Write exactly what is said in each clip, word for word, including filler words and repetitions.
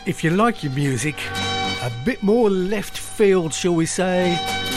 if you like your music a bit more left field, shall we say,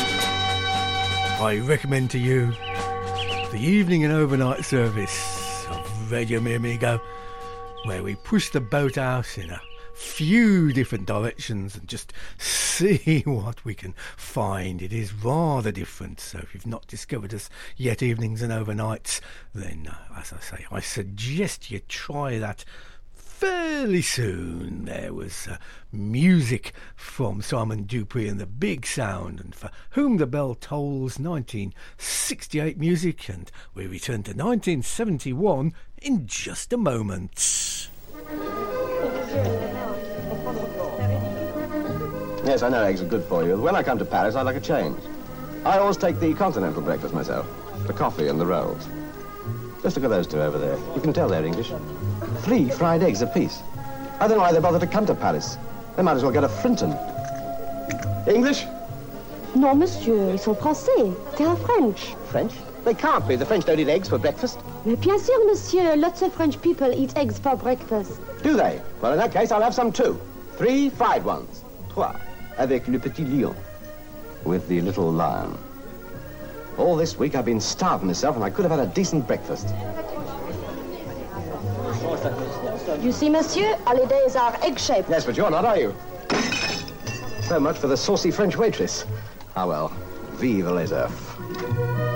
I recommend to you the evening and overnight service of Radio Mi Amigo, where we push the boat out in a few different directions and just see what we can find. It is rather different, so if you've not discovered us yet, evenings and overnights, then uh, as I say, I suggest you try that fairly soon. There was uh, music from Simon Dupree and the Big Sound, and For Whom the Bell Tolls, nineteen sixty-eight music, and we return to nineteen seventy-one in just a moment. Yes, I know eggs are good for you. When I come to Paris, I like a change. I always take the continental breakfast myself. The coffee and the rolls. Just look at those two over there. You can tell they're English. Three fried eggs apiece. I don't know why they bother to come to Paris. They might as well go to Frinton. English? Non, monsieur, ils sont français. They are French. French? They can't be. The French don't eat eggs for breakfast. Mais bien sûr, monsieur. Lots of French people eat eggs for breakfast. Do they? Well, in that case, I'll have some too. Three fried ones. Trois. Avec le petit lion. With the little lion. All this week I've been starving myself and I could have had a decent breakfast. You see, monsieur, holidays are egg-shaped. Yes, but you're not, are you? So much for the saucy French waitress. Ah, well, vive les œufs.